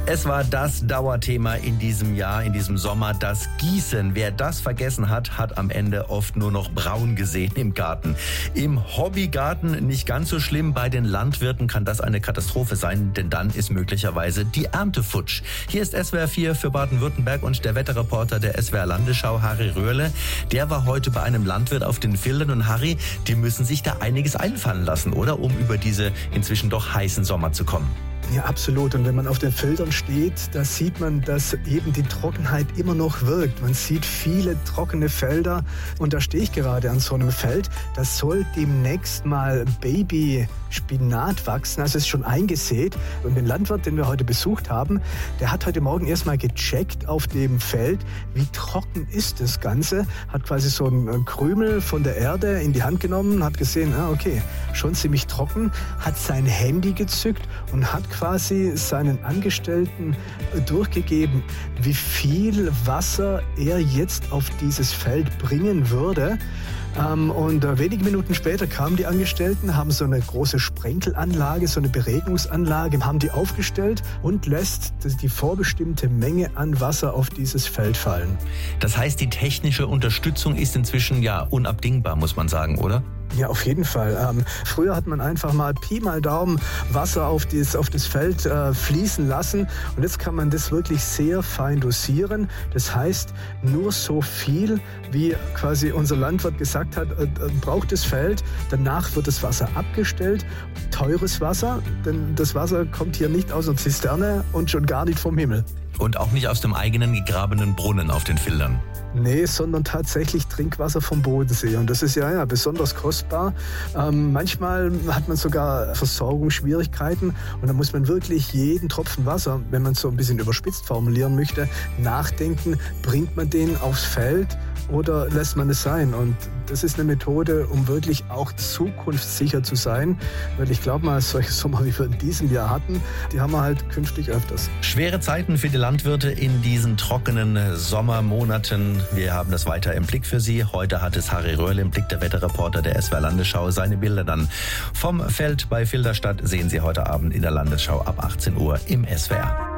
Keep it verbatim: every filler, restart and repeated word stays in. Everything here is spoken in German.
Es war das Dauerthema in diesem Jahr, in diesem Sommer, das Gießen. Wer das vergessen hat, hat am Ende oft nur noch braun gesehen im Garten. Im Hobbygarten nicht ganz so schlimm. Bei den Landwirten kann das eine Katastrophe sein, denn dann ist möglicherweise die Ernte futsch. Hier ist S W R vier für Baden-Württemberg und der Wetterreporter der S W R Landesschau, Harry Röhrle. Der war heute bei einem Landwirt auf den Fildern. Und Harry, die müssen sich da einiges einfallen lassen, oder? Um über diese inzwischen doch heißen Sommer zu kommen. Ja, absolut. Und wenn man auf den Feldern steht, da sieht man, dass eben die Trockenheit immer noch wirkt. Man sieht viele trockene Felder. Und da stehe ich gerade an so einem Feld. Da soll demnächst mal Baby-Spinat wachsen. Also es ist schon eingesät. Und den Landwirt, den wir heute besucht haben, der hat heute Morgen erstmal gecheckt auf dem Feld, wie trocken ist das Ganze. Hat quasi so einen Krümel von der Erde in die Hand genommen, hat gesehen, ah, okay, schon ziemlich trocken, hat sein Handy gezückt und hat quasi seinen Angestellten durchgegeben, wie viel Wasser er jetzt auf dieses Feld bringen würde. Und wenige Minuten später kamen die Angestellten, haben so eine große Sprenkelanlage, so eine Beregnungsanlage, haben die aufgestellt und lässt die vorbestimmte Menge an Wasser auf dieses Feld fallen. Das heißt, die technische Unterstützung ist inzwischen ja unabdingbar, muss man sagen, oder? Ja, auf jeden Fall. Ähm, früher hat man einfach mal Pi mal Daumen Wasser auf das, auf das Feld äh, fließen lassen und jetzt kann man das wirklich sehr fein dosieren. Das heißt, nur so viel, wie quasi unser Landwirt gesagt hat, äh, braucht das Feld. Danach wird das Wasser abgestellt. Teures Wasser, denn das Wasser kommt hier nicht aus einer Zisterne und schon gar nicht vom Himmel. Und auch nicht aus dem eigenen gegrabenen Brunnen auf den Fildern. Nee, sondern tatsächlich Trinkwasser vom Bodensee. Und das ist ja, ja besonders kostbar. Ähm, manchmal hat man sogar Versorgungsschwierigkeiten. Und da muss man wirklich jeden Tropfen Wasser, wenn man es so ein bisschen überspitzt formulieren möchte, nachdenken, bringt man den aufs Feld oder lässt man es sein? Und das ist eine Methode, um wirklich auch zukunftssicher zu sein. Weil ich glaube mal, solche Sommer, wie wir in diesem Jahr hatten, die haben wir halt künftig öfters. Schwere Zeiten für die Landwirte in diesen trockenen Sommermonaten. Wir haben das weiter im Blick für Sie. Heute hat es Harry Röhrle im Blick, der Wetterreporter der S W R Landesschau. Seine Bilder dann vom Feld bei Filderstadt sehen Sie heute Abend in der Landesschau ab achtzehn Uhr im S W R.